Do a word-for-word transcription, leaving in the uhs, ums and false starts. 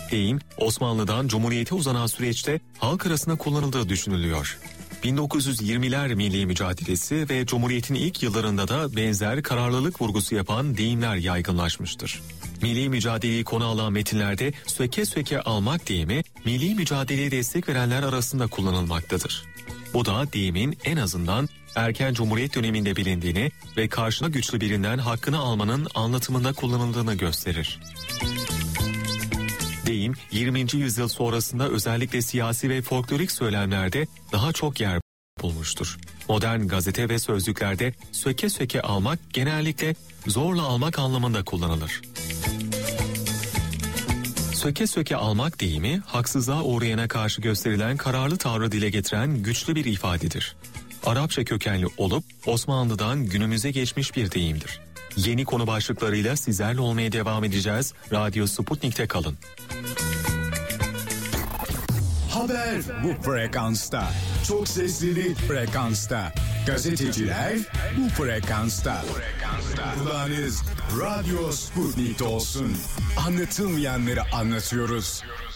Deyim, Osmanlı'dan Cumhuriyet'e uzanan süreçte halk arasında kullanıldığı düşünülüyor. bin dokuz yüz yirmiler milli mücadelesi ve Cumhuriyet'in ilk yıllarında da benzer kararlılık vurgusu yapan deyimler yaygınlaşmıştır. Milli mücadeleyi konu alan metinlerde söke söke almak deyimi, milli mücadeleye destek verenler arasında kullanılmaktadır. Bu da deyimin en azından erken Cumhuriyet döneminde bilindiğini ve karşına güçlü birinden hakkını almanın anlatımında kullanıldığını gösterir. Deyim, yirminci yüzyıl sonrasında özellikle siyasi ve folklorik söylemlerde daha çok yer bulmuştur. Modern gazete ve sözlüklerde söke söke almak genellikle zorla almak anlamında kullanılır. Söke söke almak deyimi, haksızlığa uğrayana karşı gösterilen kararlı tavrı dile getiren güçlü bir ifadedir. Arapça kökenli olup Osmanlı'dan günümüze geçmiş bir deyimdir. Yeni konu başlıklarıyla sizlerle olmaya devam edeceğiz. Radyo Sputnik'te kalın. Haber bu frekansta. Çok sesli frekansta. Gazeteciler bu frekansta. Kulağınız Radyo Sputnik'te olsun. Anlatılmayanları anlatıyoruz.